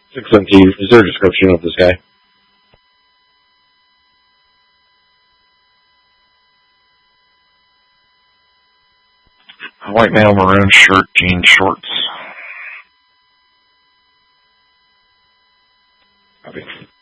617. Is there a description of this guy? A white male, maroon shirt, jean shorts. Copy.